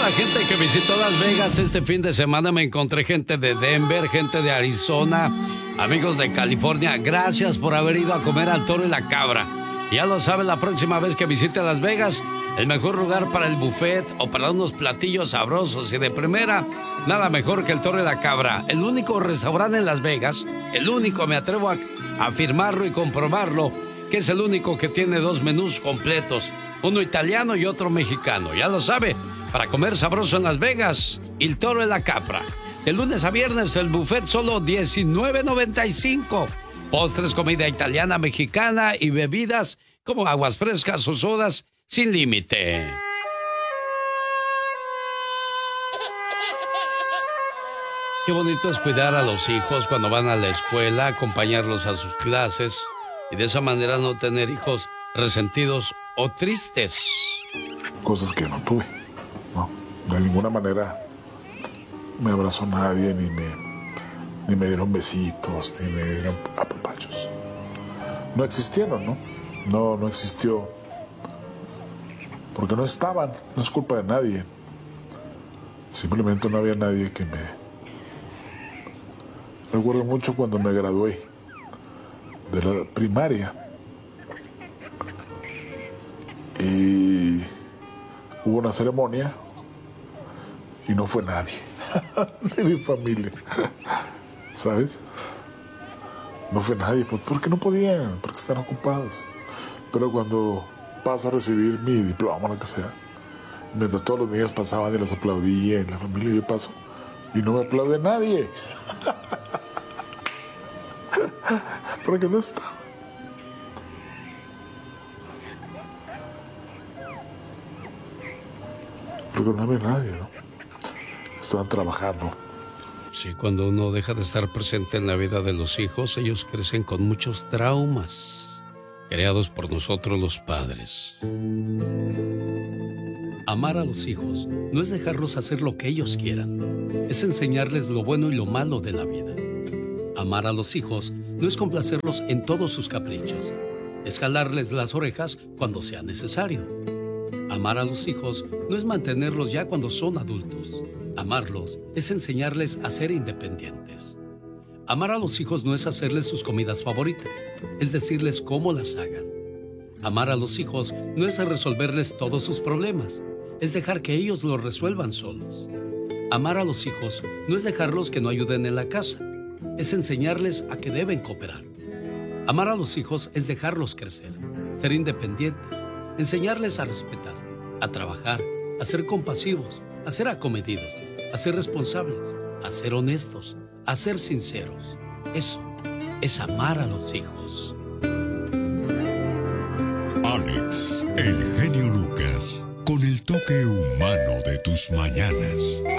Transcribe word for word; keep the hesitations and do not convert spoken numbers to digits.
la gente que visitó Las Vegas este fin de semana. Me encontré gente de Denver, gente de Arizona, amigos de California. Gracias por haber ido a comer al Toro y la Cabra. Ya lo saben, la próxima vez que visite Las Vegas, el mejor lugar para el buffet o para unos platillos sabrosos y de primera, nada mejor que el Toro y la Cabra. El único restaurante en Las Vegas, el único, me atrevo a afirmarlo y comprobarlo, que es el único que tiene dos menús completos, uno italiano y otro mexicano. Ya lo sabe, para comer sabroso en Las Vegas, el Toro y la Cabra. De lunes a viernes el buffet solo diecinueve noventa y cinco. Postres, comida italiana, mexicana y bebidas como aguas frescas o sodas sin límite. Qué bonito es cuidar a los hijos cuando van a la escuela, acompañarlos a sus clases y de esa manera no tener hijos resentidos o tristes. Cosas que no tuve, no, de ninguna manera me abrazó nadie, ni me, ni me dieron besitos, ni me dieron apapachos. No existieron, ¿no? No, no existió. Porque no estaban, no es culpa de nadie. Simplemente no había nadie que me... Recuerdo mucho cuando me gradué de la primaria y hubo una ceremonia y no fue nadie de mi familia, ¿sabes? No fue nadie, pues porque no podían, porque están ocupados. Pero cuando paso a recibir mi diploma, lo que sea, mientras todos los niños pasaban y los aplaudían, la familia, yo paso y no me aplaude nadie. Porque no está. Porque no había nadie, ¿no? Estaban trabajando. Sí, cuando uno deja de estar presente en la vida de los hijos, ellos crecen con muchos traumas creados por nosotros los padres. Amar a los hijos no es dejarlos hacer lo que ellos quieran, es enseñarles lo bueno y lo malo de la vida. Amar a los hijos no es complacerlos en todos sus caprichos, es jalarles las orejas cuando sea necesario. Amar a los hijos no es mantenerlos ya cuando son adultos. Amarlos es enseñarles a ser independientes. Amar a los hijos no es hacerles sus comidas favoritas, es decirles cómo las hagan. Amar a los hijos no es resolverles todos sus problemas, es dejar que ellos los resuelvan solos. Amar a los hijos no es dejarlos que no ayuden en la casa, es enseñarles a que deben cooperar. Amar a los hijos es dejarlos crecer, ser independientes, enseñarles a respetar, a trabajar, a ser compasivos, a ser acomedidos, a ser responsables, a ser honestos, a ser sinceros. Eso es amar a los hijos. Alex, el genio Lucas, con el toque humano de tus mañanas.